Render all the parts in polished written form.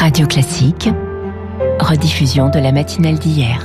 Radio Classique, rediffusion de la matinale d'hier.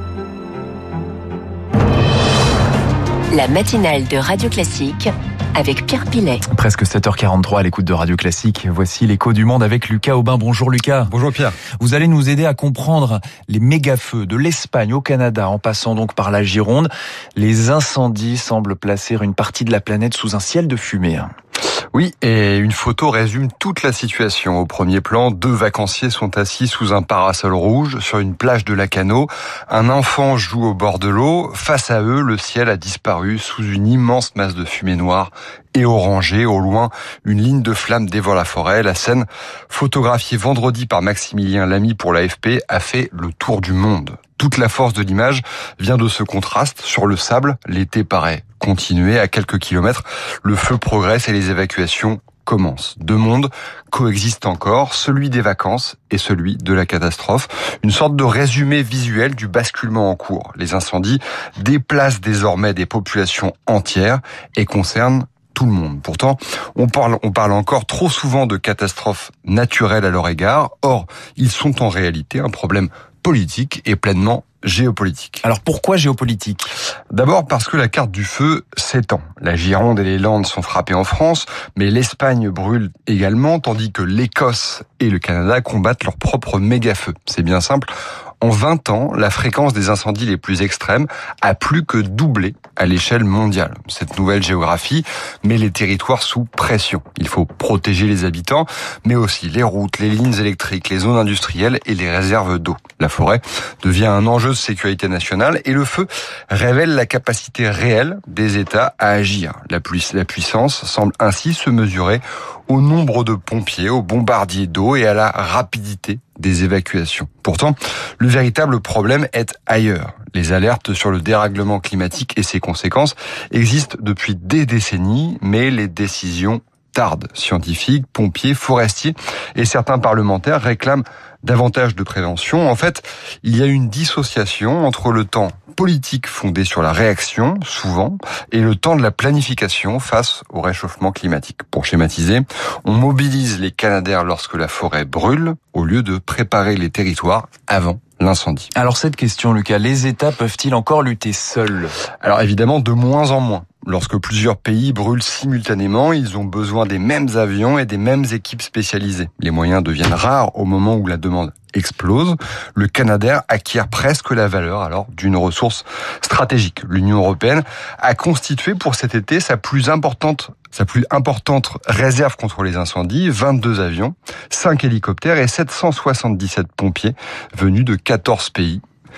La matinale de Radio Classique avec Pierre Pilet. Presque 7h43 à l'écoute de Radio Classique. Voici l'écho du monde avec Lucas Aubin. Bonjour Lucas. Bonjour Pierre. Vous allez nous aider à comprendre les méga-feux de l'Espagne au Canada, en passant donc par la Gironde. Les incendies semblent placer une partie de la planète sous un ciel de fumée. Oui, et une photo résume toute la situation. Au premier plan, 2 vacanciers sont assis sous un parasol rouge sur une plage de Lacanau. Un enfant joue au bord de l'eau. Face à eux, le ciel a disparu sous une immense masse de fumée noire et orangée. Au loin, une ligne de flammes dévore la forêt. La scène, photographiée vendredi par Maximilien Lamy pour l'AFP, a fait le tour du monde. Toute la force de l'image vient de ce contraste. Sur le sable, l'été paraît continuer. À quelques kilomètres, le feu progresse et les évacuations commencent. 2 mondes coexistent encore, celui des vacances et celui de la catastrophe. Une sorte de résumé visuel du basculement en cours. Les incendies déplacent désormais des populations entières et concernent tout le monde. Pourtant, on parle encore trop souvent de catastrophes naturelles à leur égard. Or, ils sont en réalité un problème politique et pleinement géopolitique. Alors pourquoi géopolitique ? D'abord parce que la carte du feu s'étend. La Gironde et les Landes sont frappées en France, mais l'Espagne brûle également, tandis que l'Écosse et le Canada combattent leurs propres méga-feux. C'est bien simple. En 20 ans, la fréquence des incendies les plus extrêmes a plus que doublé à l'échelle mondiale. Cette nouvelle géographie met les territoires sous pression. Il faut protéger les habitants, mais aussi les routes, les lignes électriques, les zones industrielles et les réserves d'eau. La forêt devient un enjeu de sécurité nationale et le feu révèle la capacité réelle des États à agir. La puissance semble ainsi se mesurer au nombre de pompiers, aux bombardiers d'eau et à la rapidité des évacuations. Pourtant, le véritable problème est ailleurs. Les alertes sur le dérèglement climatique et ses conséquences existent depuis des décennies, mais les décisions tardent. Scientifiques, pompiers, forestiers et certains parlementaires réclament davantage de prévention. En fait, il y a une dissociation entre le temps politique fondé sur la réaction, souvent, et le temps de la planification face au réchauffement climatique. Pour schématiser, on mobilise les Canadaires lorsque la forêt brûle, au lieu de préparer les territoires avant l'incendie. Alors cette question, Lucas, les États peuvent-ils encore lutter seuls ? Alors évidemment, de moins en moins. Lorsque plusieurs pays brûlent simultanément, ils ont besoin des mêmes avions et des mêmes équipes spécialisées. Les moyens deviennent rares au moment où la demande explose. Le Canadair acquiert presque la valeur alors d'une ressource stratégique. L'Union européenne a constitué pour cet été sa plus importante réserve contre les incendies, 22 avions, 5 hélicoptères et 777 pompiers venus de 14 pays.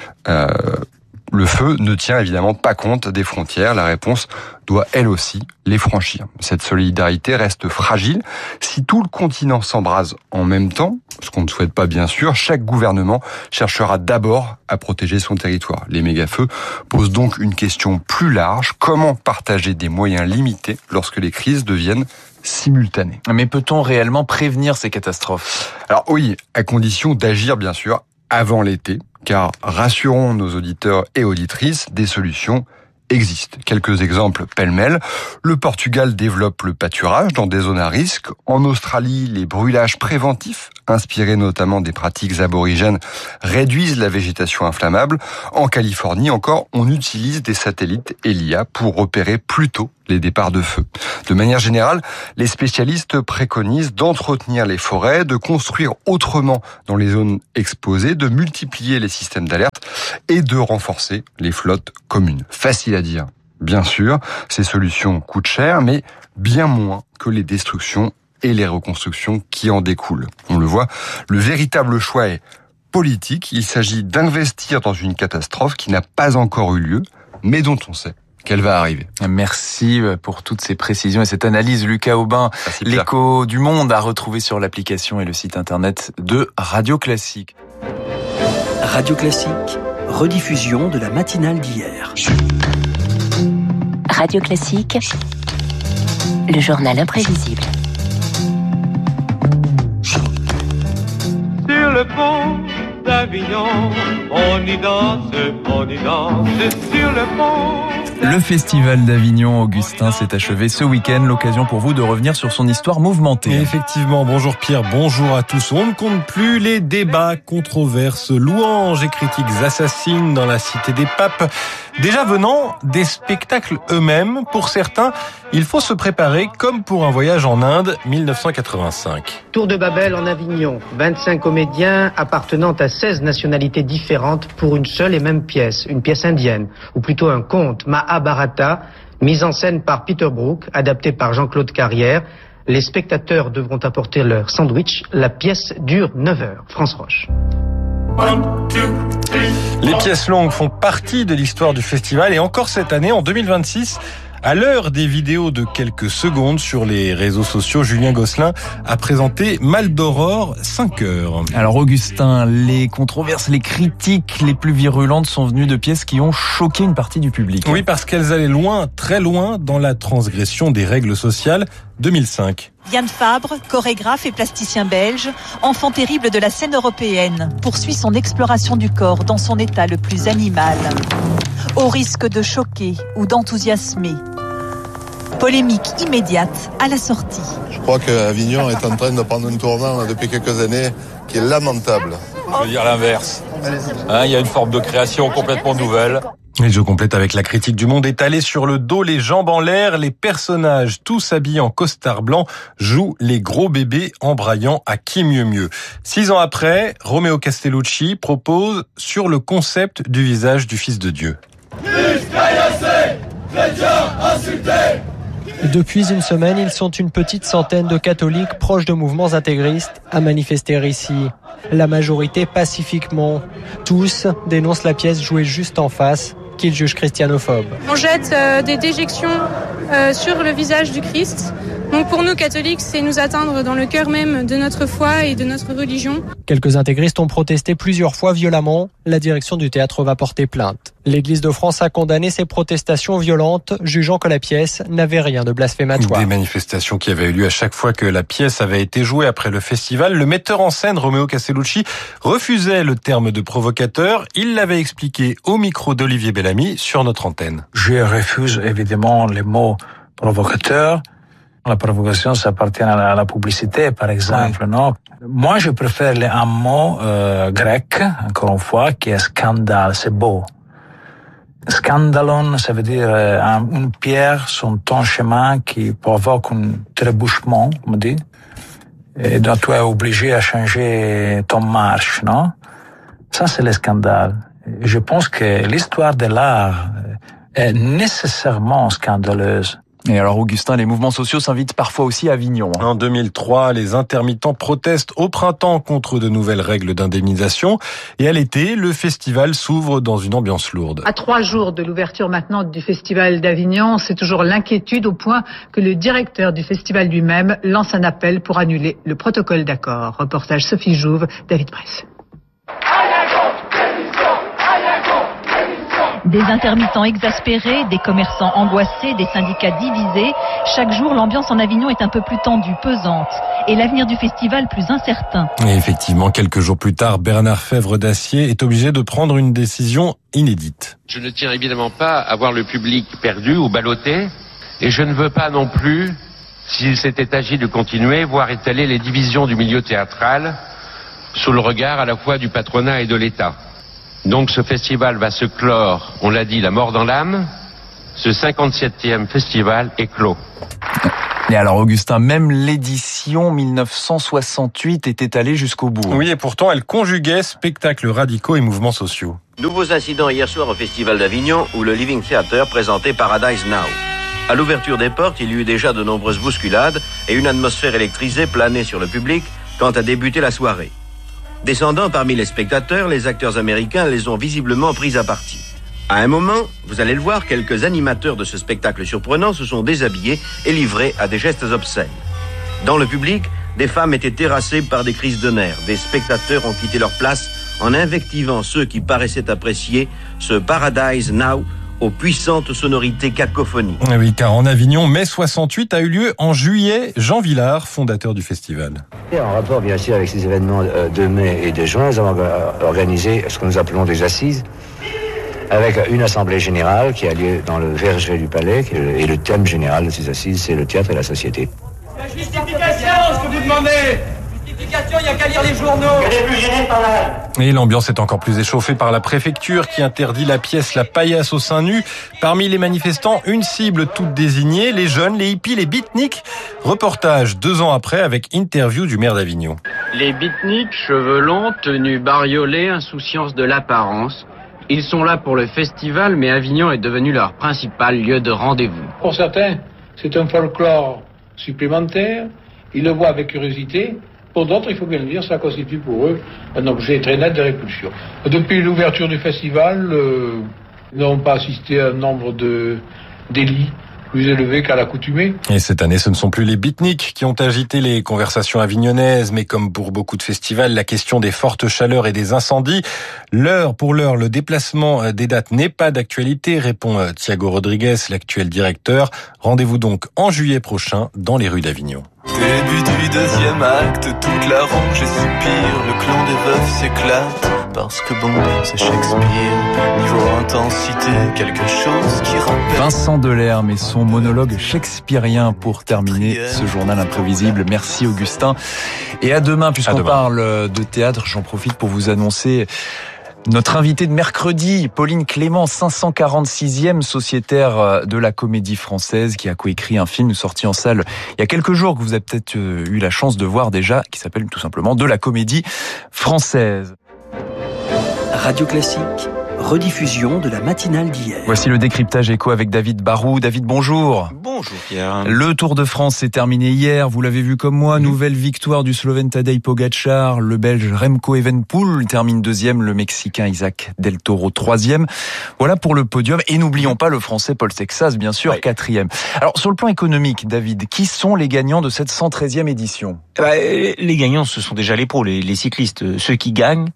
Le feu ne tient évidemment pas compte des frontières. La réponse doit elle aussi les franchir. Cette solidarité reste fragile. Si tout le continent s'embrase en même temps, ce qu'on ne souhaite pas bien sûr, chaque gouvernement cherchera d'abord à protéger son territoire. Les méga-feux posent donc une question plus large. Comment partager des moyens limités lorsque les crises deviennent simultanées ? Mais peut-on réellement prévenir ces catastrophes ? Alors oui, à condition d'agir bien sûr avant l'été, car rassurons nos auditeurs et auditrices, des solutions existent. Quelques exemples pêle-mêle. Le Portugal développe le pâturage dans des zones à risque. En Australie, les brûlages préventifs, inspirés notamment des pratiques aborigènes, réduisent la végétation inflammable. En Californie encore, on utilise des satellites et l'IA pour repérer plus tôt les départs de feu. De manière générale, les spécialistes préconisent d'entretenir les forêts, de construire autrement dans les zones exposées, de multiplier les systèmes d'alerte et de renforcer les flottes communes. Facile à dire, bien sûr, ces solutions coûtent cher, mais bien moins que les destructions et les reconstructions qui en découlent. On le voit, le véritable choix est politique. Il s'agit d'investir dans une catastrophe qui n'a pas encore eu lieu, mais dont on sait qu'elle va arriver. Merci pour toutes ces précisions et cette analyse, Lucas Aubin. Merci, l'écho du monde à retrouver sur l'application et le site internet de Radio Classique. Radio Classique, rediffusion de la matinale d'hier. Radio Classique, le journal imprévisible. Sur le pont d'Avignon, on y danse sur le pont Le festival d'Avignon, Augustin, s'est achevé ce week-end. L'occasion pour vous de revenir sur son histoire mouvementée. Et effectivement, bonjour Pierre, bonjour à tous. On ne compte plus les débats, controverses, louanges et critiques assassines dans la cité des papes. Déjà venant des spectacles eux-mêmes, pour certains, il faut se préparer comme pour un voyage en Inde, 1985. Tour de Babel en Avignon, 25 comédiens appartenant à 16 nationalités différentes pour une seule et même pièce, une pièce indienne, ou plutôt un conte, Mahabharata, mise en scène par Peter Brook, adapté par Jean-Claude Carrière. Les spectateurs devront apporter leur sandwich. La pièce dure 9 heures. France Roche. Les pièces longues font partie de l'histoire du festival et encore cette année, en 2026, à l'heure des vidéos de quelques secondes sur les réseaux sociaux, Julien Gosselin a présenté Mal d'Aurore 5 heures. Alors Augustin, les controverses, les critiques les plus virulentes sont venues de pièces qui ont choqué une partie du public. Oui, parce qu'elles allaient loin, très loin, dans la transgression des règles sociales. 2005. Yann Fabre, chorégraphe et plasticien belge, enfant terrible de la scène européenne, poursuit son exploration du corps dans son état le plus animal. Au risque de choquer ou d'enthousiasmer. Polémique immédiate à la sortie. Je crois qu'Avignon est en train de prendre un tournant depuis quelques années qui est lamentable. Je veux dire l'inverse. Il y a une forme de création complètement nouvelle. Et je complète avec la critique du Monde étalée sur le dos, les jambes en l'air. Les personnages, tous habillés en costard blanc, jouent les gros bébés en braillant à qui mieux mieux. 6 ans après, Romeo Castellucci propose sur le concept du visage du Fils de Dieu. Depuis une semaine, ils sont une petite centaine de catholiques proches de mouvements intégristes à manifester ici. La majorité pacifiquement. Tous dénoncent la pièce jouée juste en face, qu'ils jugent christianophobe. On jette des déjections sur le visage du Christ. Donc pour nous catholiques, c'est nous atteindre dans le cœur même de notre foi et de notre religion. Quelques intégristes ont protesté plusieurs fois violemment. La direction du théâtre va porter plainte. L'Église de France a condamné ces protestations violentes, jugeant que la pièce n'avait rien de blasphématoire. Des manifestations qui avaient eu lieu à chaque fois que la pièce avait été jouée après le festival. Le metteur en scène, Romeo Castellucci, refusait le terme de provocateur. Il l'avait expliqué au micro d'Olivier Bellamy sur notre antenne. Je refuse évidemment les mots provocateur. La provocation, ça appartient à la publicité, par exemple, ouais. Non? Moi, je préfère un mot grec, encore une fois, qui est scandale, c'est beau. Scandalon, ça veut dire une pierre sur ton chemin qui provoque un trébuchement, on me dit. Et donc tu es obligé à changer ton marche, non? Ça, c'est le scandale. Je pense que l'histoire de l'art est nécessairement scandaleuse. Et alors Augustin, les mouvements sociaux s'invitent parfois aussi à Avignon. En 2003, les intermittents protestent au printemps contre de nouvelles règles d'indemnisation. Et à l'été, le festival s'ouvre dans une ambiance lourde. À 3 jours de l'ouverture maintenant du festival d'Avignon, c'est toujours l'inquiétude au point que le directeur du festival lui-même lance un appel pour annuler le protocole d'accord. Reportage Sophie Jouve, David Bress. Des intermittents exaspérés, des commerçants angoissés, des syndicats divisés. Chaque jour, l'ambiance en Avignon est un peu plus tendue, pesante. Et l'avenir du festival plus incertain. Et effectivement, quelques jours plus tard, Bernard Fèvre d'Acier est obligé de prendre une décision inédite. Je ne tiens évidemment pas à voir le public perdu ou ballotté. Et je ne veux pas non plus, s'il s'était agi de continuer, voir étaler les divisions du milieu théâtral sous le regard à la fois du patronat et de l'État. Donc ce festival va se clore, on l'a dit, la mort dans l'âme. Ce 57e festival est clos. Et alors Augustin, même l'édition 1968 était allée jusqu'au bout. Oui, et pourtant elle conjuguait spectacles radicaux et mouvements sociaux. Nouveaux incidents hier soir au Festival d'Avignon où le Living Theatre présentait Paradise Now. À l'ouverture des portes, il y eut déjà de nombreuses bousculades et une atmosphère électrisée planait sur le public quand a débuté la soirée. Descendant parmi les spectateurs, les acteurs américains les ont visiblement pris à partie. À un moment, vous allez le voir, quelques animateurs de ce spectacle surprenant se sont déshabillés et livrés à des gestes obscènes. Dans le public, des femmes étaient terrassées par des crises de nerfs. Des spectateurs ont quitté leur place en invectivant ceux qui paraissaient apprécier ce Paradise Now aux puissantes sonorités cacophoniques. Oui, car en Avignon, mai 68 a eu lieu en juillet. Jean Villard, fondateur du festival. Et en rapport bien sûr avec ces événements de mai et de juin, nous avons organisé ce que nous appelons des assises. avec une assemblée générale qui a lieu dans le verger du palais, et le thème général de ces assises, c'est le théâtre et la société. La justification, ce que vous demandez. Justification, il n'y a qu'à lire les journaux. Et l'ambiance est encore plus échauffée par la préfecture qui interdit la pièce La Paillasse aux seins nus. Parmi les manifestants, une cible toute désignée, les jeunes, les hippies, les beatniks. Reportage 2 ans après avec interview du maire d'Avignon. Les beatniks, cheveux longs, tenues bariolées, insouciance de l'apparence. Ils sont là pour le festival, mais Avignon est devenu leur principal lieu de rendez-vous. Pour certains, c'est un folklore supplémentaire. Ils le voient avec curiosité. Pour d'autres, il faut bien le dire, ça constitue pour eux un objet très net de répulsion. Depuis l'ouverture du festival, nous n'avons pas assisté à un nombre de délits plus élevé qu'à l'accoutumée. Et cette année, ce ne sont plus les beatniks qui ont agité les conversations avignonnaises, mais comme pour beaucoup de festivals, la question des fortes chaleurs et des incendies. Pour l'heure, le déplacement des dates n'est pas d'actualité, répond Thiago Rodriguez, l'actuel directeur. Rendez-vous donc en juillet prochain dans les rues d'Avignon. Début du 2e acte, toute la rangée soupire, le clan des veufs s'éclate, parce que bon, c'est Shakespeare, niveau intensité, quelque chose qui rappelle... Vincent Delerme et son monologue shakespearien pour terminer ce journal imprévisible. Merci Augustin. Et à demain, puisqu'on parle de théâtre, j'en profite pour vous annoncer... Notre invitée de mercredi, Pauline Clément, 546e sociétaire de la Comédie Française, qui a coécrit un film sorti en salle il y a quelques jours, que vous avez peut-être eu la chance de voir déjà, qui s'appelle tout simplement De la Comédie Française. Radio Classique, rediffusion de la matinale d'hier. Voici le décryptage écho avec David Barou. David, bonjour. Bonjour Pierre. Le Tour de France s'est terminé hier, vous l'avez vu comme moi, nouvelle victoire du Slovène Tadej Pogačar, le Belge Remco Evenepoel termine 2e, le Mexicain Isaac Del Toro 3e. Voilà pour le podium, et n'oublions pas le Français Paul Sexas, bien sûr, 4e. Alors sur le plan économique, David, qui sont les gagnants de cette 113e édition ? Les gagnants, ce sont déjà les pros, les cyclistes. Ceux qui gagnent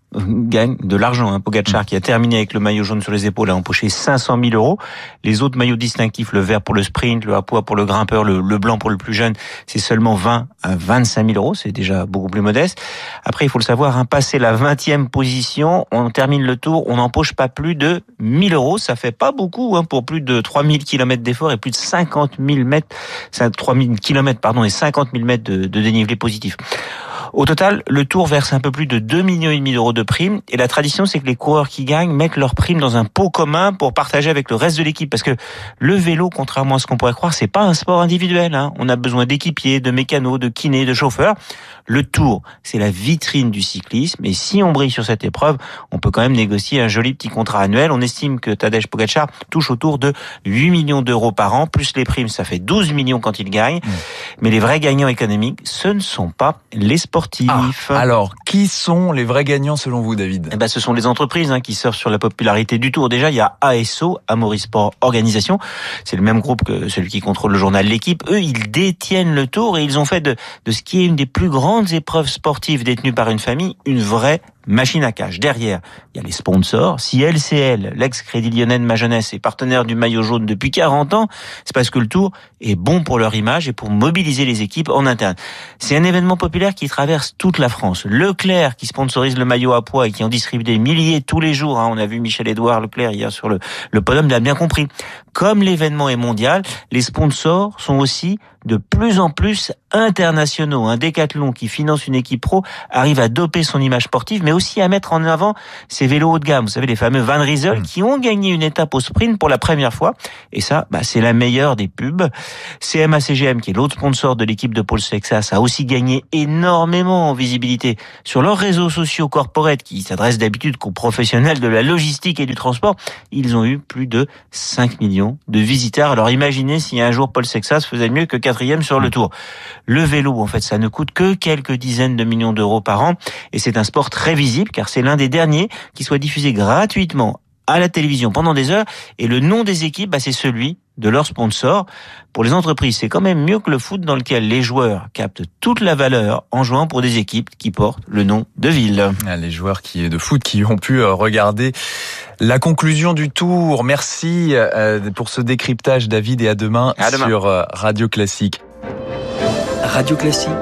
de l'argent. Pogačar, qui a terminé avec le maillot jaune sur les épaules, a empoché 500 000 euros. Les autres maillots distinctifs, le vert pour le sprint, le hapois pour le grimpeur, le blanc pour le plus jeune, c'est seulement 20 à 25 000 euros. C'est déjà beaucoup plus modeste. Après, il faut le savoir, passé la 20e position, on termine le tour, on n'empoche pas plus de 1 000 euros. Ça fait pas beaucoup pour plus de 3000 km d'efforts et plus de 50 000 mètres, 3000 km, et 50 000 mètres de dénivelé positif. Au total, le Tour verse un peu plus de 2,5 millions d'euros de primes. Et la tradition, c'est que les coureurs qui gagnent mettent leurs primes dans un pot commun pour partager avec le reste de l'équipe. Parce que le vélo, contrairement à ce qu'on pourrait croire, c'est pas un sport individuel. On a besoin d'équipiers, de mécanos, de kinés, de chauffeurs. Le Tour, c'est la vitrine du cyclisme. Et si on brille sur cette épreuve, on peut quand même négocier un joli petit contrat annuel. On estime que Tadej Pogačar touche autour de 8 millions d'euros par an. Plus les primes, ça fait 12 millions quand il gagne. Mais les vrais gagnants économiques, ce ne sont pas les sportifs. Alors, qui sont les vrais gagnants selon vous, David ? Ce sont les entreprises qui surfent sur la popularité du Tour. Déjà, il y a ASO, Amaury Sport Organisation. C'est le même groupe que celui qui contrôle le journal L'Équipe. Eux, ils détiennent le Tour et ils ont fait de ce qui est une des plus grandes épreuves sportives détenues par une famille, une vraie machine à cash. Derrière, il y a les sponsors. Si LCL, l'ex-Crédit Lyonnais de ma jeunesse, est partenaire du maillot jaune depuis 40 ans, c'est parce que le Tour est bon pour leur image et pour mobiliser les équipes en interne. C'est un événement populaire qui traverse toute la France. Leclerc, qui sponsorise le maillot à pois et qui en distribue des milliers tous les jours. On a vu Michel-Édouard Leclerc hier sur le podium, il a bien compris. Comme l'événement est mondial, les sponsors sont aussi de plus en plus internationaux. Un Décathlon qui finance une équipe pro arrive à doper son image sportive, mais aussi à mettre en avant ses vélos haut de gamme. Vous savez, les fameux Van Rysel qui ont gagné une étape au sprint pour la première fois. Et ça, c'est la meilleure des pubs. CMA-CGM, qui est l'autre sponsor de l'équipe de Paul Sexas, a aussi gagné énormément en visibilité sur leurs réseaux sociaux corporate qui s'adressent d'habitude qu'aux professionnels de la logistique et du transport. Ils ont eu plus de 5 millions de visiteurs. Alors imaginez si un jour Paul Sexas faisait mieux que 4e sur le Tour. Le vélo, en fait, ça ne coûte que quelques dizaines de millions d'euros par an et c'est un sport très visible car c'est l'un des derniers qui soit diffusé gratuitement à la télévision pendant des heures et le nom des équipes, c'est celui de leurs sponsors. Pour les entreprises, c'est quand même mieux que le foot dans lequel les joueurs captent toute la valeur en jouant pour des équipes qui portent le nom de ville. Les joueurs de foot qui ont pu regarder la conclusion du Tour. Merci pour ce décryptage, David, et à demain. Sur Radio Classique. Radio Classique,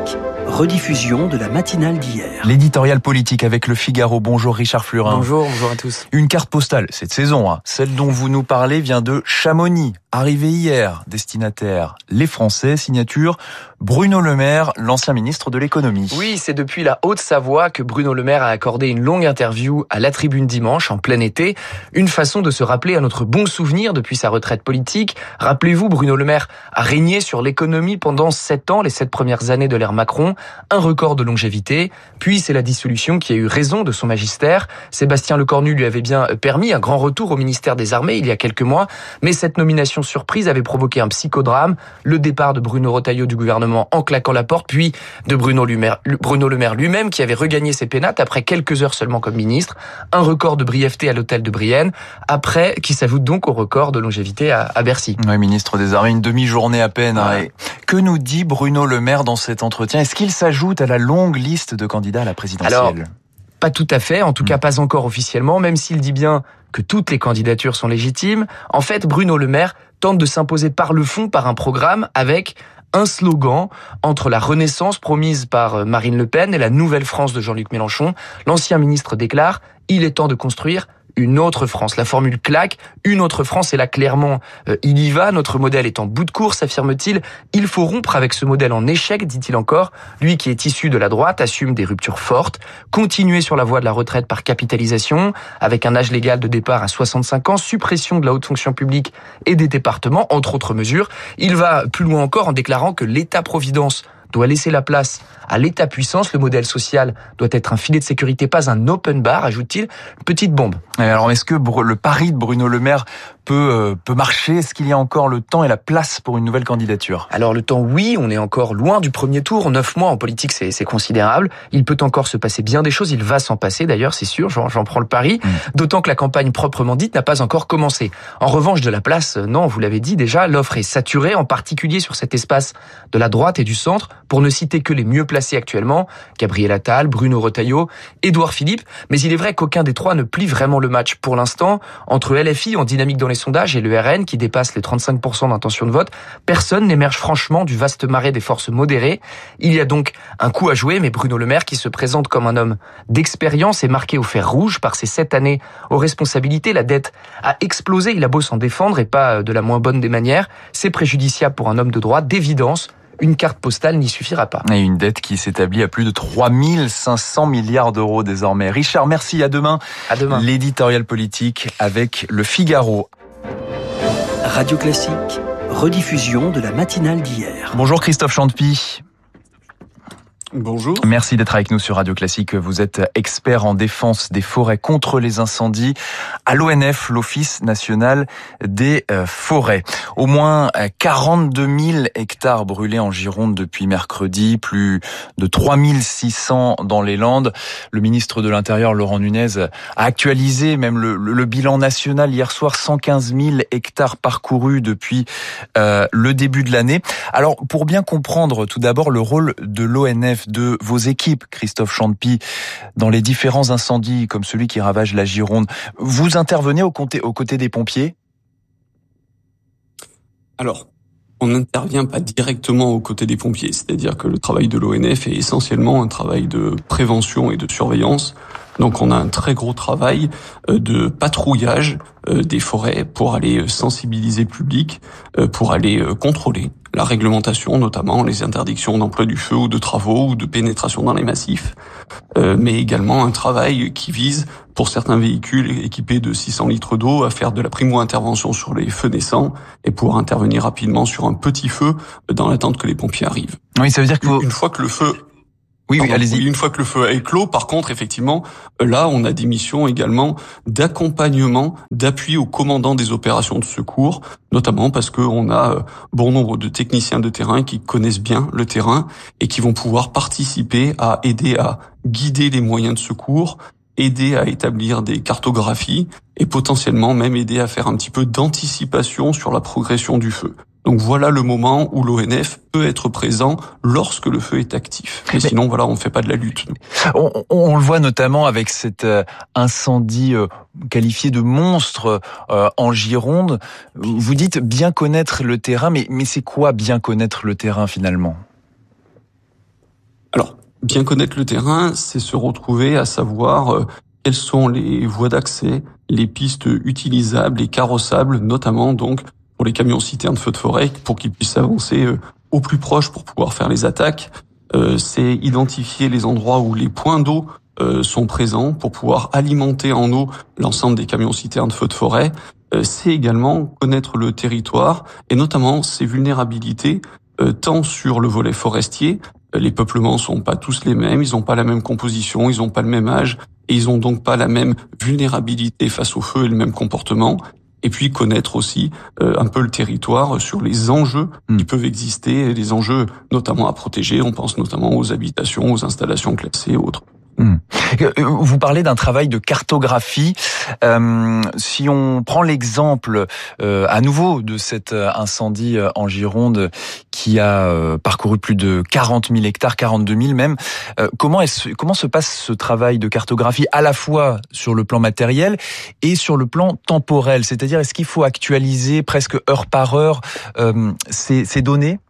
rediffusion de la matinale d'hier. L'éditorial politique avec Le Figaro. Bonjour Richard Flurin. Bonjour à tous. Une carte postale cette saison, celle dont vous nous parlez vient de Chamonix. Arrivé hier, destinataire les Français, signature Bruno Le Maire, l'ancien ministre de l'économie. Oui, c'est depuis la Haute-Savoie que Bruno Le Maire a accordé une longue interview à La Tribune dimanche, en plein été. Une façon de se rappeler à notre bon souvenir depuis sa retraite politique. Rappelez-vous, Bruno Le Maire a régné sur l'économie pendant 7 ans, les 7 premières années de l'ère Macron. Un record de longévité. Puis c'est la dissolution qui a eu raison de son magistère. Sébastien Lecornu lui avait bien permis un grand retour au ministère des Armées il y a quelques mois. Mais cette nomination surprise avait provoqué un psychodrame. Le départ de Bruno Retailleau du gouvernement en claquant la porte, puis de Bruno Le Maire lui-même qui avait regagné ses pénates après quelques heures seulement comme ministre. Un record de brièveté à l'hôtel de Brienne, après qui s'ajoute donc au record de longévité à Bercy. Oui, ministre des Armées, une demi-journée à peine. Ouais. Et que nous dit Bruno Le Maire dans cet entretien ? Est-ce qu'il s'ajoute à la longue liste de candidats à la présidentielle ? Alors, pas tout à fait, en tout cas pas encore officiellement, même s'il dit bien que toutes les candidatures sont légitimes. En fait, Bruno Le Maire tente de s'imposer par le fond, par un programme avec un slogan entre la renaissance promise par Marine Le Pen et la nouvelle France de Jean-Luc Mélenchon. L'ancien ministre déclare « Il est temps de construire une autre France ». La formule claque, une autre France, et là clairement il y va. Notre modèle est en bout de course, affirme-t-il. Il faut rompre avec ce modèle en échec, dit-il encore. Lui qui est issu de la droite assume des ruptures fortes. Continuer sur la voie de la retraite par capitalisation, avec un âge légal de départ à 65 ans, suppression de la haute fonction publique et des départements, entre autres mesures. Il va plus loin encore en déclarant que l'État-providence doit laisser la place à l'État-puissance. Le modèle social doit être un filet de sécurité, pas un open bar, ajoute-t-il. Une petite bombe. Alors, est-ce que le pari de Bruno Le Maire peut marcher ? Est-ce qu'il y a encore le temps et la place pour une nouvelle candidature ? Alors, le temps, oui, on est encore loin du premier tour. 9 mois en politique, c'est considérable. Il peut encore se passer bien des choses. Il va s'en passer, d'ailleurs, c'est sûr. J'en prends le pari. D'autant que la campagne proprement dite n'a pas encore commencé. En revanche, de la place, non, vous l'avez dit déjà, l'offre est saturée, en particulier sur cet espace de la droite et du centre, pour ne citer que les mieux placés actuellement, Gabriel Attal, Bruno Retailleau, Édouard Philippe. Mais il est vrai qu'aucun des trois ne plie vraiment le match pour l'instant. Entre LFI en dynamique dans les sondages et le RN qui dépasse les 35% d'intention de vote, personne n'émerge franchement du vaste marais des forces modérées. Il y a donc un coup à jouer, mais Bruno Le Maire, qui se présente comme un homme d'expérience, est marqué au fer rouge par ses 7 années aux responsabilités. La dette a explosé, il a beau s'en défendre et pas de la moins bonne des manières. C'est préjudiciable pour un homme de droite, d'évidence. Une carte postale n'y suffira pas. Et une dette qui s'établit à plus de 3500 milliards d'euros désormais. Richard, merci. À demain. À demain. L'éditorial politique avec Le Figaro. Radio Classique, rediffusion de la matinale d'hier. Bonjour Christophe Chantepie. Bonjour. Merci d'être avec nous sur Radio Classique. Vous êtes expert en défense des forêts contre les incendies à l'ONF, l'Office national des forêts. Au moins 42 000 hectares brûlés en Gironde depuis mercredi, plus de 3 600 dans les Landes. Le ministre de l'Intérieur, Laurent Nunez, a actualisé même le bilan national hier soir, 115 000 hectares parcourus depuis le début de l'année. Alors, pour bien comprendre tout d'abord le rôle de l'ONF, de vos équipes, Christophe Chantepie, dans les différents incendies comme celui qui ravage la Gironde, vous intervenez aux côtés des pompiers ? Alors, on n'intervient pas directement aux côtés des pompiers, c'est-à-dire que le travail de l'ONF est essentiellement un travail de prévention et de surveillance. Donc on a un très gros travail de patrouillage des forêts pour aller sensibiliser le public, pour aller contrôler la réglementation, notamment les interdictions d'emploi du feu ou de travaux ou de pénétration dans les massifs, mais également un travail qui vise, pour certains véhicules équipés de 600 litres d'eau, à faire de la primo-intervention sur les feux naissants et pouvoir intervenir rapidement sur un petit feu dans l'attente que les pompiers arrivent. Oui, ça veut dire que une fois que le feu... Oui, allez-y. Une fois que le feu a éclos, par contre, effectivement, là, on a des missions également d'accompagnement, d'appui aux commandants des opérations de secours, notamment parce que on a bon nombre de techniciens de terrain qui connaissent bien le terrain et qui vont pouvoir participer à aider à guider les moyens de secours, aider à établir des cartographies et potentiellement même aider à faire un petit peu d'anticipation sur la progression du feu. Donc voilà le moment où l'ONF peut être présent lorsque le feu est actif. Mais sinon, voilà, on ne fait pas de la lutte. On le voit notamment avec cet incendie qualifié de monstre en Gironde. Vous dites bien connaître le terrain, mais c'est quoi bien connaître le terrain finalement ? Alors, bien connaître le terrain, c'est se retrouver à savoir quelles sont les voies d'accès, les pistes utilisables et carrossables, notamment donc pour les camions-citernes feux de forêt, pour qu'ils puissent avancer au plus proche pour pouvoir faire les attaques. C'est identifier les endroits où les points d'eau sont présents pour pouvoir alimenter en eau l'ensemble des camions-citernes feux de forêt. C'est également connaître le territoire et notamment ses vulnérabilités, tant sur le volet forestier. Les peuplements sont pas tous les mêmes, ils ont pas la même composition, ils ont pas le même âge et ils ont donc pas la même vulnérabilité face au feu et le même comportement. Et puis connaître aussi un peu le territoire sur les enjeux qui peuvent exister, les enjeux notamment à protéger. On pense notamment aux habitations, aux installations classées et autres. Vous parlez d'un travail de cartographie. Si on prend l'exemple à nouveau de cet incendie en Gironde qui a parcouru plus de 40 000 hectares, 42 000 même, comment se passe ce travail de cartographie à la fois sur le plan matériel et sur le plan temporel? C'est-à-dire, est-ce qu'il faut actualiser presque heure par heure ces données?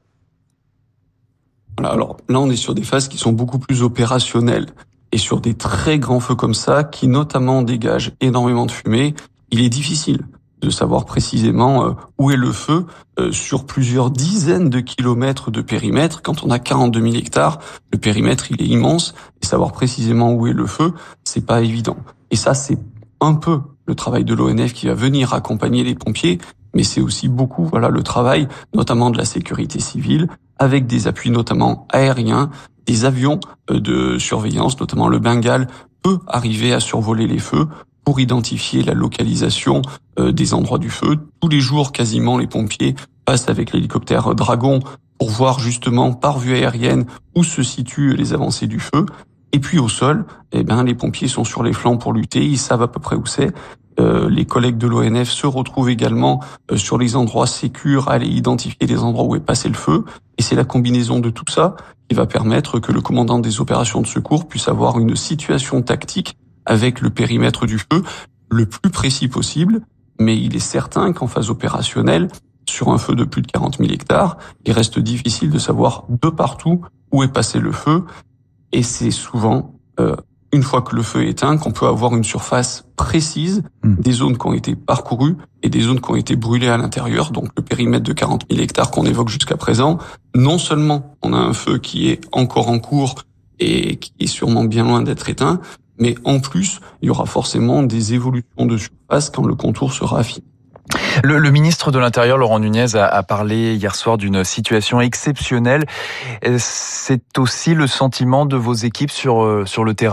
Voilà, alors là, on est sur des phases qui sont beaucoup plus opérationnelles. Et sur des très grands feux comme ça, qui notamment dégagent énormément de fumée, il est difficile de savoir précisément où est le feu sur plusieurs dizaines de kilomètres de périmètre. Quand on a 42 000 hectares, le périmètre il est immense et savoir précisément où est le feu, c'est pas évident. Et ça, c'est un peu le travail de l'ONF qui va venir accompagner les pompiers, mais c'est aussi beaucoup, le travail notamment de la sécurité civile, avec des appuis notamment aériens. Des avions de surveillance, notamment le Bengale, peut arriver à survoler les feux pour identifier la localisation des endroits du feu. Tous les jours, quasiment, les pompiers passent avec l'hélicoptère Dragon pour voir justement par vue aérienne où se situent les avancées du feu. Et puis au sol, les pompiers sont sur les flancs pour lutter, ils savent à peu près où c'est. Les collègues de l'ONF se retrouvent également sur les endroits sécurs à aller identifier les endroits où est passé le feu. Et c'est la combinaison de tout ça qui va permettre que le commandant des opérations de secours puisse avoir une situation tactique avec le périmètre du feu le plus précis possible. Mais il est certain qu'en phase opérationnelle, sur un feu de plus de 40 000 hectares, il reste difficile de savoir de partout où est passé le feu. Et c'est souvent une fois que le feu est éteint, qu'on peut avoir une surface précise des zones qui ont été parcourues et des zones qui ont été brûlées à l'intérieur. Donc le périmètre de 40 000 hectares qu'on évoque jusqu'à présent, non seulement on a un feu qui est encore en cours et qui est sûrement bien loin d'être éteint, mais en plus, il y aura forcément des évolutions de surface quand le contour sera affiné. Le ministre de l'Intérieur, Laurent Nunez, a parlé hier soir d'une situation exceptionnelle. C'est aussi le sentiment de vos équipes sur le terrain ?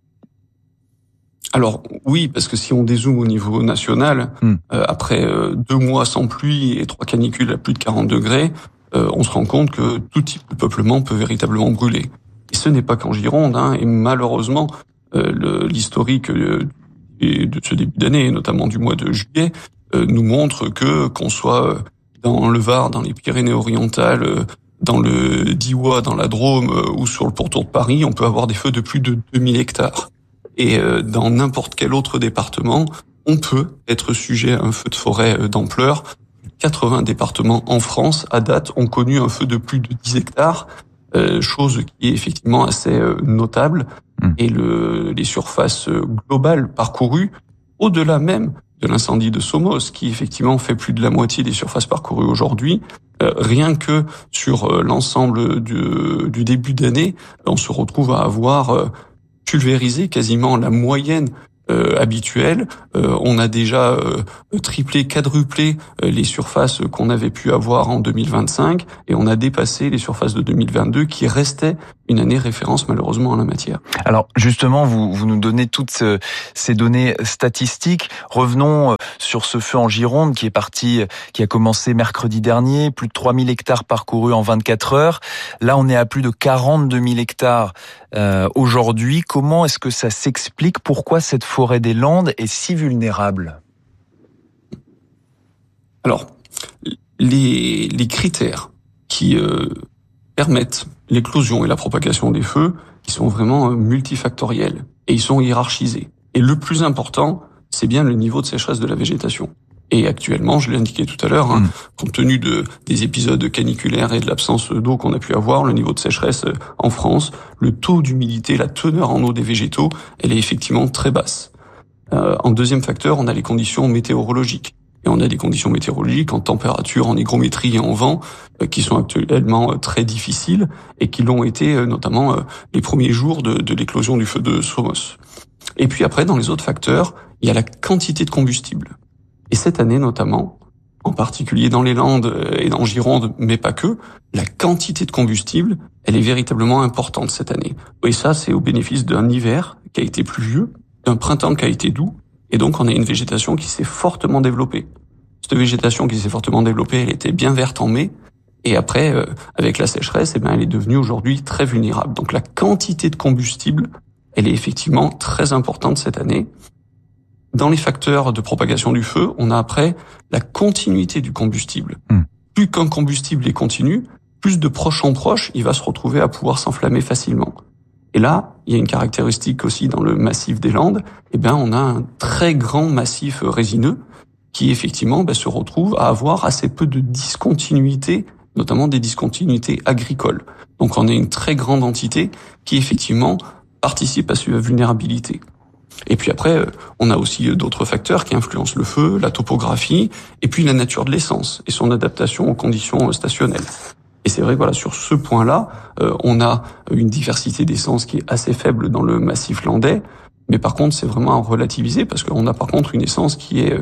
Alors oui, parce que si on dézoome au niveau national, après 2 mois sans pluie et 3 canicules à plus de 40 degrés, on se rend compte que tout type de peuplement peut véritablement brûler. Et ce n'est pas qu'en Gironde, et malheureusement, l'historique de ce début d'année, notamment du mois de juillet, nous montre que qu'on soit dans le Var, dans les Pyrénées-Orientales, dans le Diois, dans la Drôme ou sur le pourtour de Paris, on peut avoir des feux de plus de 2000 hectares. Et dans n'importe quel autre département, on peut être sujet à un feu de forêt d'ampleur. 80 départements en France, à date, ont connu un feu de plus de 10 hectares, chose qui est effectivement assez notable. Et les surfaces globales parcourues, au-delà même de l'incendie de Somos, qui effectivement fait plus de la moitié des surfaces parcourues aujourd'hui, rien que sur l'ensemble du début d'année, on se retrouve à avoir pulvérisé quasiment la moyenne habituelle. On a déjà triplé, quadruplé les surfaces qu'on avait pu avoir en 2025 et on a dépassé les surfaces de 2022 qui restaient une année référence malheureusement en la matière. Alors justement, vous nous donnez toutes ces données statistiques. Revenons sur ce feu en Gironde qui a commencé mercredi dernier, plus de 3000 hectares parcourus en 24 heures. Là, on est à plus de 42 000 hectares aujourd'hui. Comment est-ce que ça s'explique? Pourquoi cette forêt des Landes est si vulnérable? Alors, les critères qui permettent l'éclosion et la propagation des feux, ils sont vraiment multifactoriels et ils sont hiérarchisés. Et le plus important, c'est bien le niveau de sécheresse de la végétation. Et actuellement, je l'ai indiqué tout à l'heure, compte tenu des épisodes caniculaires et de l'absence d'eau qu'on a pu avoir, le niveau de sécheresse en France, le taux d'humidité, la teneur en eau des végétaux, elle est effectivement très basse. En deuxième facteur, on a les conditions météorologiques. Et on a des conditions météorologiques en température, en hygrométrie et en vent qui sont actuellement très difficiles et qui l'ont été notamment les premiers jours de l'éclosion du feu de Somos. Et puis après, dans les autres facteurs, il y a la quantité de combustible. Et cette année notamment, en particulier dans les Landes et en Gironde, mais pas que, la quantité de combustible, elle est véritablement importante cette année. Et ça, c'est au bénéfice d'un hiver qui a été pluvieux, d'un printemps qui a été doux, et donc on a une végétation qui s'est fortement développée. Cette végétation qui s'est fortement développée, elle était bien verte en mai, et après, avec la sécheresse, elle est devenue aujourd'hui très vulnérable. Donc la quantité de combustible, elle est effectivement très importante cette année. Dans les facteurs de propagation du feu, on a après la continuité du combustible. Plus qu'un combustible est continu, plus de proche en proche, il va se retrouver à pouvoir s'enflammer facilement. Et là, il y a une caractéristique aussi dans le massif des Landes, on a un très grand massif résineux qui effectivement se retrouve à avoir assez peu de discontinuité, notamment des discontinuités agricoles. Donc on a une très grande entité qui effectivement participe à cette vulnérabilité. Et puis après, on a aussi d'autres facteurs qui influencent le feu, la topographie, et puis la nature de l'essence et son adaptation aux conditions stationnelles. Et c'est vrai que voilà, sur ce point-là, on a une diversité d'essence qui est assez faible dans le massif landais, mais par contre, c'est vraiment à relativiser parce qu'on a par contre une essence qui est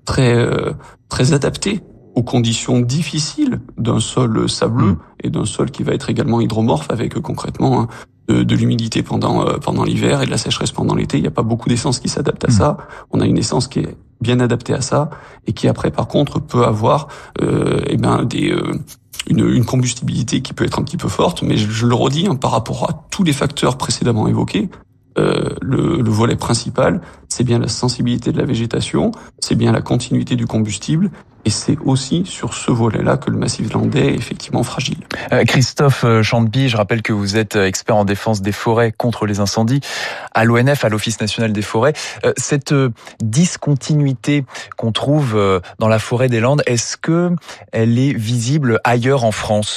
très adaptée aux conditions difficiles d'un sol sableux et d'un sol qui va être également hydromorphe avec concrètement de l'humidité pendant l'hiver et de la sécheresse pendant l'été. Il n'y a pas beaucoup d'essence qui s'adapte à ça. On a une essence qui est bien adaptée à ça et qui après par contre peut avoir une combustibilité qui peut être un petit peu forte, mais je le redis par rapport à tous les facteurs précédemment évoqués. Le volet principal, c'est bien la sensibilité de la végétation, c'est bien la continuité du combustible, et c'est aussi sur ce volet-là que le massif landais est effectivement fragile. Christophe Chanteby, je rappelle que vous êtes expert en défense des forêts contre les incendies à l'ONF, à l'Office national des forêts. Cette discontinuité qu'on trouve dans la forêt des Landes, est-ce que elle est visible ailleurs en France ?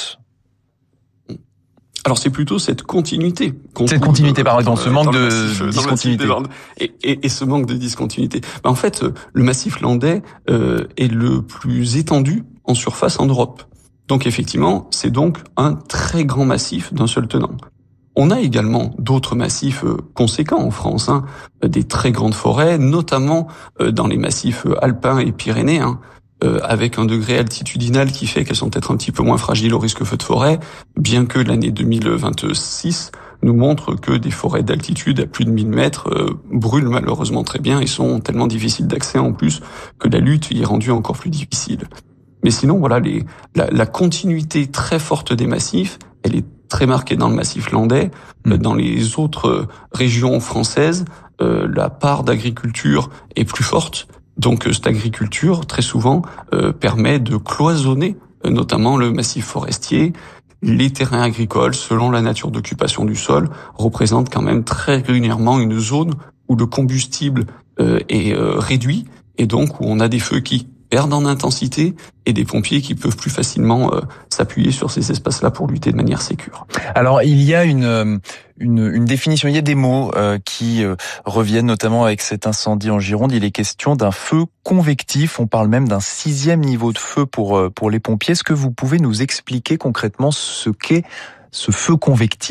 Alors c'est plutôt cette continuité. Cette continuité, pardon, ce manque de discontinuité. Et ce manque de discontinuité. En fait, le massif landais est le plus étendu en surface en Europe. Donc effectivement, c'est donc un très grand massif d'un seul tenant. On a également d'autres massifs conséquents en France, des très grandes forêts, notamment dans les massifs alpins et pyrénéens. Avec un degré altitudinal qui fait qu'elles sont peut-être un petit peu moins fragiles au risque feu de forêt, bien que l'année 2026 nous montre que des forêts d'altitude à plus de 1000 mètres brûlent malheureusement très bien et sont tellement difficiles d'accès en plus que la lutte y est rendue encore plus difficile. Mais sinon, voilà, la continuité très forte des massifs, elle est très marquée dans le massif landais. Dans les autres régions françaises, la part d'agriculture est plus forte. Donc cette agriculture, très souvent, permet de cloisonner notamment le massif forestier. Les terrains agricoles, selon la nature d'occupation du sol, représentent quand même très régulièrement une zone où le combustible est réduit et donc où on a des feux qui perdent en intensité et des pompiers qui peuvent plus facilement s'appuyer sur ces espaces-là pour lutter de manière sécure. Alors il y a une définition, il y a des mots qui reviennent notamment avec cet incendie en Gironde. Il est question d'un feu convectif, on parle même d'un 6e niveau de feu pour les pompiers. Est-ce que vous pouvez nous expliquer concrètement ce qu'est ce feu convectif ?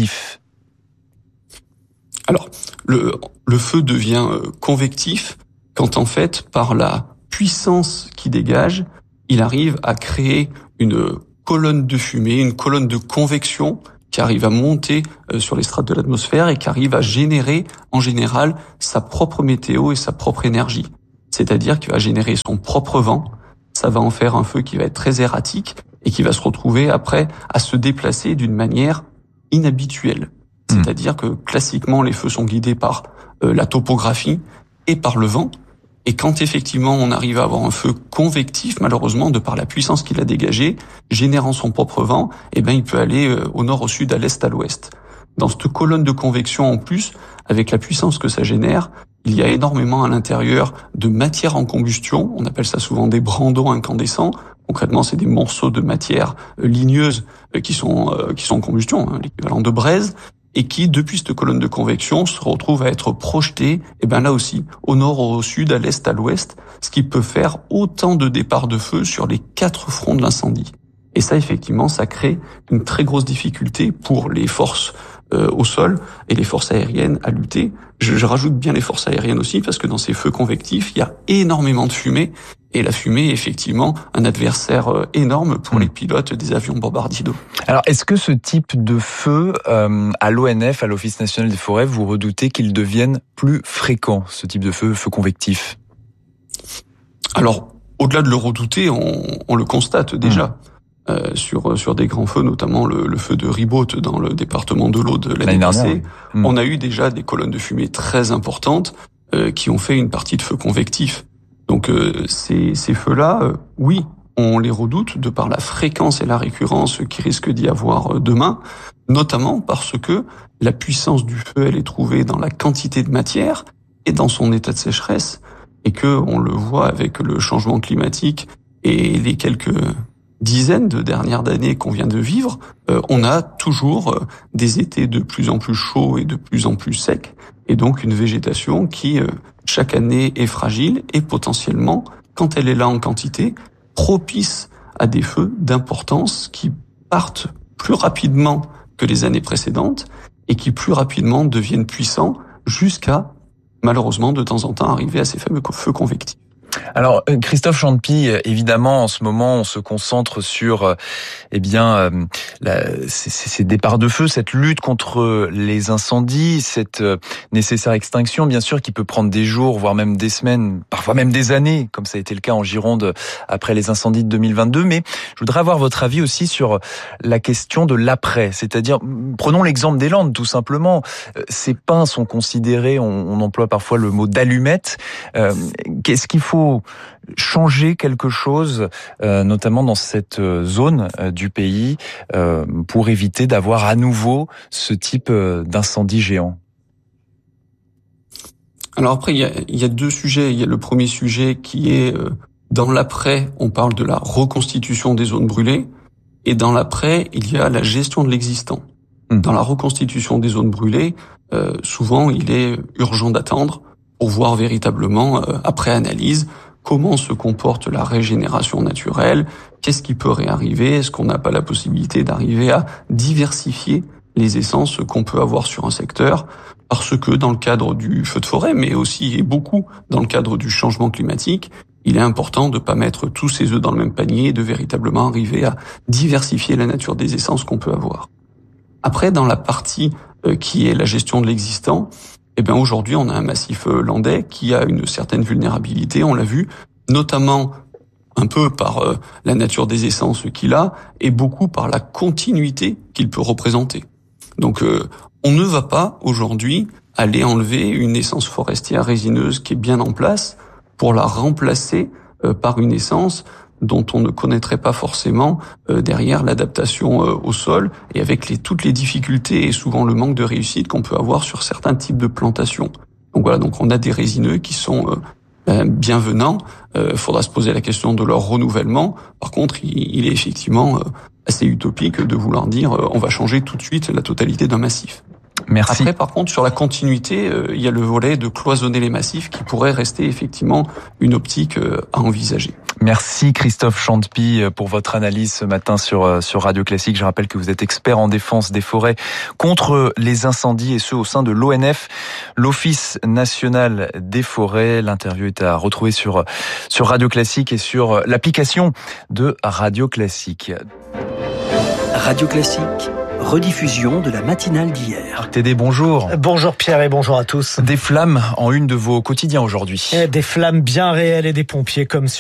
Alors, le feu devient convectif quand en fait, par la puissance qui dégage, il arrive à créer une colonne de fumée, une colonne de convection qui arrive à monter sur les strates de l'atmosphère et qui arrive à générer, en général, sa propre météo et sa propre énergie. C'est-à-dire qu'il va générer son propre vent, ça va en faire un feu qui va être très erratique et qui va se retrouver après à se déplacer d'une manière inhabituelle. C'est-à-dire que classiquement, les feux sont guidés par la topographie et par le vent. Et quand effectivement on arrive à avoir un feu convectif, malheureusement, de par la puissance qu'il a dégagée, générant son propre vent, il peut aller au nord, au sud, à l'est, à l'ouest. Dans cette colonne de convection en plus, avec la puissance que ça génère, il y a énormément à l'intérieur de matière en combustion. On appelle ça souvent des brandons incandescents. Concrètement, c'est des morceaux de matière ligneuse qui sont en combustion, l'équivalent de braise, et qui, depuis cette colonne de convection, se retrouvent à être projetés, là aussi, au nord, au sud, à l'est, à l'ouest, ce qui peut faire autant de départs de feu sur les 4 fronts de l'incendie. Et ça, effectivement, ça crée une très grosse difficulté pour les forces au sol et les forces aériennes à lutter. Je rajoute bien les forces aériennes aussi, parce que dans ces feux convectifs, il y a énormément de fumée. Et la fumée est effectivement un adversaire énorme pour les pilotes des avions bombardiers d'eau. Alors, est-ce que ce type de feu, à l'ONF, à l'Office national des forêts, vous redoutez qu'il devienne plus fréquent, ce type de feu convectif? Alors, au-delà de le redouter, on le constate déjà. Sur des grands feux, notamment le feu de Ribaute dans le département de l'Aude l'année passée, on a eu déjà des colonnes de fumée très importantes qui ont fait une partie de feu convectif. Donc ces feux-là, oui, on les redoute de par la fréquence et la récurrence qui risque d'y avoir demain, notamment parce que la puissance du feu, elle est trouvée dans la quantité de matière et dans son état de sécheresse, et que on le voit avec le changement climatique et les quelques dizaines de dernières années qu'on vient de vivre, on a toujours des étés de plus en plus chauds et de plus en plus secs, et donc une végétation qui, chaque année, est fragile et potentiellement, quand elle est là en quantité, propice à des feux d'importance qui partent plus rapidement que les années précédentes et qui plus rapidement deviennent puissants jusqu'à, malheureusement, de temps en temps, arriver à ces fameux feux convectifs. Alors, Christophe Chantepie, évidemment, en ce moment, on se concentre sur, ces départs de feu, cette lutte contre les incendies, cette nécessaire extinction, bien sûr, qui peut prendre des jours, voire même des semaines, parfois même des années, comme ça a été le cas en Gironde après les incendies de 2022. Mais je voudrais avoir votre avis aussi sur la question de l'après. C'est-à-dire, prenons l'exemple des Landes, tout simplement. Ces pins sont considérés, on emploie parfois le mot d'allumettes. Qu'est-ce qu'il faut changer quelque chose, notamment dans cette zone du pays, pour éviter d'avoir à nouveau ce type d'incendie géant? Alors après, il y a 2 sujets. Il y a le premier sujet qui est dans l'après, on parle de la reconstitution des zones brûlées, et dans l'après, il y a la gestion de l'existant. Dans la reconstitution des zones brûlées, souvent il est urgent d'attendre pour voir véritablement, après analyse, comment se comporte la régénération naturelle, qu'est-ce qui peut réarriver, est-ce qu'on n'a pas la possibilité d'arriver à diversifier les essences qu'on peut avoir sur un secteur, parce que dans le cadre du feu de forêt, mais aussi et beaucoup dans le cadre du changement climatique, il est important de pas mettre tous ses œufs dans le même panier et de véritablement arriver à diversifier la nature des essences qu'on peut avoir. Après, dans la partie qui est la gestion de l'existant, aujourd'hui, on a un massif landais qui a une certaine vulnérabilité, on l'a vu, notamment un peu par la nature des essences qu'il a, et beaucoup par la continuité qu'il peut représenter. Donc, on ne va pas, aujourd'hui, aller enlever une essence forestière résineuse qui est bien en place pour la remplacer par une essence dont on ne connaîtrait pas forcément derrière l'adaptation au sol, et avec toutes les difficultés et souvent le manque de réussite qu'on peut avoir sur certains types de plantations. Donc voilà, donc on a des résineux qui sont bienvenants. Faudra se poser la question de leur renouvellement. Par contre, il est effectivement assez utopique de vouloir dire on va changer tout de suite la totalité d'un massif. Merci. Après, par contre, sur la continuité, il y a le volet de cloisonner les massifs qui pourrait rester effectivement une optique à envisager. Merci Christophe Chantepie pour votre analyse ce matin sur Radio Classique. Je rappelle que vous êtes expert en défense des forêts contre les incendies, et ce au sein de l'ONF, l'Office national des forêts. L'interview est à retrouver sur Radio Classique et sur l'application de Radio Classique. Radio Classique, rediffusion de la matinale d'hier. Tédé, bonjour. Bonjour Pierre et bonjour à tous. Des flammes en une de vos quotidiens aujourd'hui. Des flammes bien réelles et des pompiers comme sur